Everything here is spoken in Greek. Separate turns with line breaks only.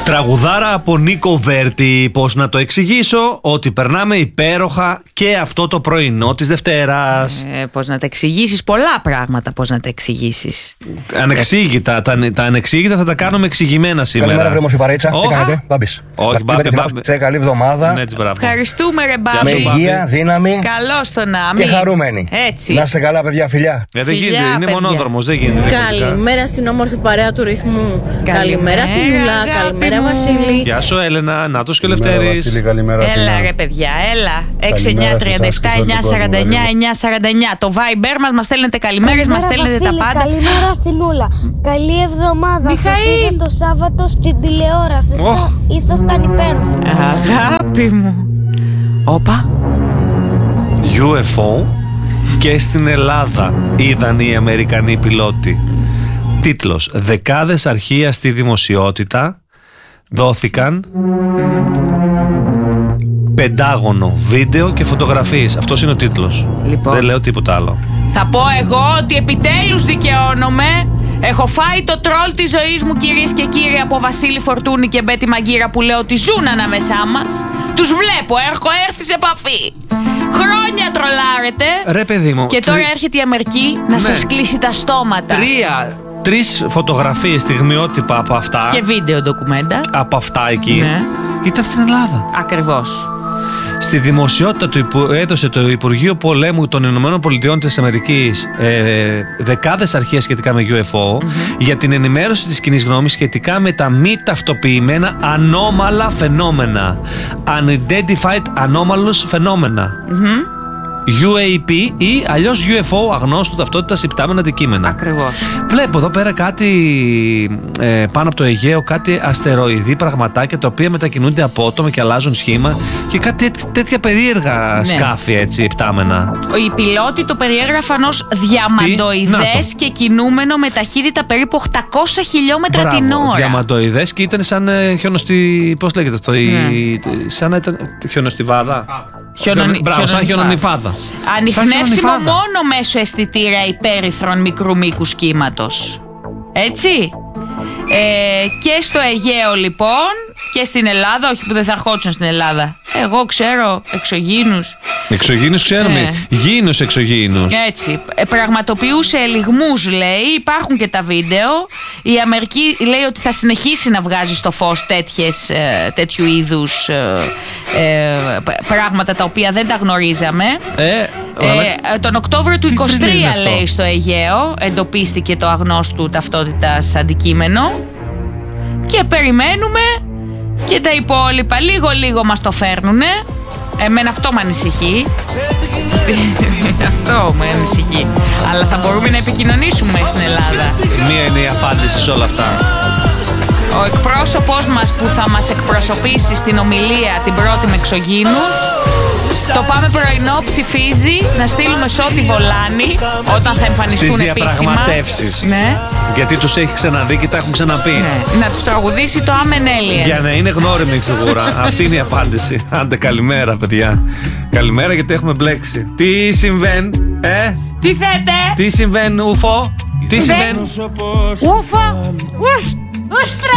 Τραγουδάρα από Νίκο Βέρτη. Πώς να το εξηγήσω? Ότι περνάμε υπέροχα και αυτό το πρωινό της Δευτέρας.
Πώς να τα εξηγήσεις? Πολλά πράγματα πώς να τα εξηγήσεις.
Ανεξήγητα. Τα ανεξήγητα θα τα κάνουμε εξηγημένα σήμερα.
Καλημέρα, βρε Μοσιπαρίτσα. Τι κάνετε? Μπάμπης.
Όχι, Μπάμπη.
Σε καλή εβδομάδα.
Ναι,
Ευχαριστούμε, ρε Μπάμπη.
Με υγεία, δύναμη.
Καλώς το να
και χαρούμενοι.
Έτσι.
Να είστε καλά, παιδιά, φιλιά.
Δεν γίνεται, είναι μονόδρομος, δεν γίνεται.
Καλημέρα στην όμορφη παρέα του ρυθμού. Καλημέρα στην Λουλά. Καλημέρα, Βασίλη.
Γεια σου, Έλενα. Νάτος και ο Λευτέρης.
Έλα, ρε παιδιά, έλα. 6937-949-949. Το Viber μας στέλνετε καλημέρες, μας στέλνετε τα πάντα.
Καλημέρα, Αθηνούλα. Καλή εβδομάδα. Σας είδα το Σάββατο στην τηλεόραση. Ήσασταν υπέροχοι.
Αγάπη μου. Όπα.
UFO και στην Ελλάδα είδαν οι Αμερικανοί πιλότοι. Τίτλος: δεκάδες αρχεία στη δημοσιότητα δόθηκαν. Πεντάγωνο, βίντεο και φωτογραφίες. Αυτός είναι ο τίτλος.
Λοιπόν,
δεν λέω τίποτα άλλο.
Θα πω εγώ ότι επιτέλους δικαιώνομαι. Έχω φάει το τρόλ της ζωής μου, κυρίες και κύριοι, από Βασίλη Φορτούνη και Μπέτη Μαγκύρα, που λέω ότι ζουν ανάμεσά μας. Τους βλέπω, έχω έρθει σε επαφή. Χρόνια τρολάρετε.
Ρε παιδί μου.
Και τώρα έρχεται η Αμερική να σας κλείσει τα στόματα.
Τρεις φωτογραφίες, στιγμιότυπα από αυτά.
Και βίντεο ντοκουμέντα.
Από αυτά εκεί.
Ναι.
Ήταν στην Ελλάδα.
Ακριβώς.
Στη δημοσιότητα του έδωσε το Υπουργείο Πολέμου των Ηνωμένων Πολιτειών της Αμερικής δεκάδες αρχεία σχετικά με UFO για την ενημέρωση της κοινής γνώμης σχετικά με τα μη ταυτοποιημένα ανώμαλα φαινόμενα. Unidentified anomalous φαινόμενα. UAP ή αλλιώς UFO, αγνώστου ταυτότητας υπτάμενα αντικείμενα.
Ακριβώς.
Βλέπω εδώ πέρα κάτι πάνω από το Αιγαίο, κάτι αστεροειδή πραγματάκια τα οποία μετακινούνται απότομα και αλλάζουν σχήμα και κάτι τέτοια περίεργα σκάφη έτσι υπτάμενα.
Οι πιλότοι το περιέγραφαν ως διαμαντοειδές και κινούμενο με ταχύτητα περίπου 800 χιλιόμετρα την ώρα.
Διαμαντοειδές και ήταν σαν πώς λέγεται αυτό, σαν να ήταν χιονοστιβάδα. Σαν χιονονιφάδα.
Ανιχνεύσιμο μόνο μέσω αισθητήρα υπέρυθρων μικρού μήκους κύματος. Έτσι. Και στο Αιγαίο λοιπόν και στην Ελλάδα, όχι που δεν θα ερχόντουσαν στην Ελλάδα. Εγώ ξέρω εξωγήινους.
Εξωγήινους ξέρουμε. Γήινους εξωγήινους.
Έτσι. Πραγματοποιούσε ελιγμούς, λέει. Υπάρχουν και τα βίντεο. Η Αμερική λέει ότι θα συνεχίσει να βγάζει στο φως τέτοιου είδους πράγματα τα οποία δεν τα γνωρίζαμε. Τον Οκτώβριο του 23 λέει στο Αιγαίο εντοπίστηκε το αγνώστου ταυτότητας αντικείμενο και περιμένουμε και τα υπόλοιπα λίγο μας το φέρνουνε. Εμένα αυτό με ανησυχεί. Αυτό με ανησυχεί. Αλλά θα μπορούμε να επικοινωνήσουμε στην Ελλάδα.
Μία είναι η απάντηση σε όλα αυτά.
Ο εκπρόσωπος μας που θα μας εκπροσωπήσει στην ομιλία την πρώτη με εξωγήινους, το πάμε πρωινό, ψηφίζει να στείλουμε Σώτη Βολάνη όταν θα εμφανιστούν
στις
επίσημα.
διαπραγματεύσεις.
Ναι.
Γιατί τους έχει ξαναδεί και τα έχουν ξαναπεί.
Ναι. Να τους τραγουδήσει το Amen Alien.
Για να είναι γνώριμοι σίγουρα. Αυτή είναι η απάντηση. Άντε, καλημέρα, παιδιά. Καλημέρα, γιατί έχουμε μπλέξει. Τι συμβαίνει,
Τι θέτε?
Τι συμβαίνει, Ουφο? Τι συμβαίνει?
Ούφο! Ούστρα!